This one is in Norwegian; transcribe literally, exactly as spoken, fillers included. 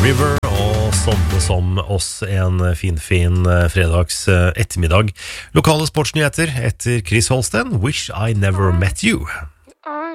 River og sånne som oss en fin, fin fredags ettermiddag. Lokale sportsnyheter etter Chris Holsten, Wish I Never Met You.